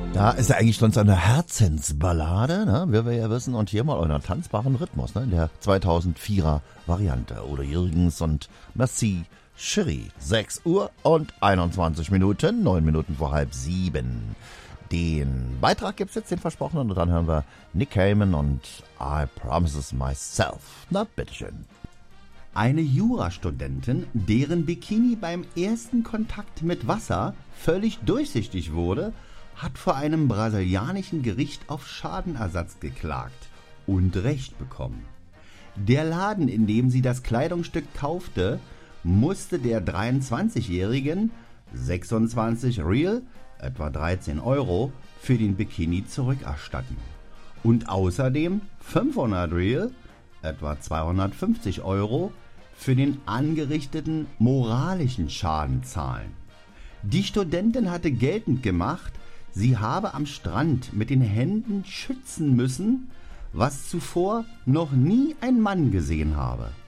Ja, ist ja eigentlich schon so eine Herzensballade, ne? Wie wir ja wissen. Und hier mal in einer tanzbaren Rhythmus, ne? In der 2004er Variante. Oder Jürgens und Merci Cherie. 6 Uhr und 21 Minuten, 9 Minuten vor halb 7. Den Beitrag gibt's jetzt, den versprochenen. Und dann hören wir Nick Cayman und I Promises Myself. Na, bitteschön. Eine Jurastudentin, deren Bikini beim ersten Kontakt mit Wasser völlig durchsichtig wurde, hat vor einem brasilianischen Gericht auf Schadenersatz geklagt und Recht bekommen. Der Laden, in dem sie das Kleidungsstück kaufte, musste der 23-Jährigen 26 Real, etwa 13 Euro, für den Bikini zurückerstatten. Und außerdem 500 Real, etwa 250 Euro, für den angerichteten moralischen Schaden zahlen. Die Studentin hatte geltend gemacht, sie habe am Strand mit den Händen schützen müssen, was zuvor noch nie ein Mann gesehen habe.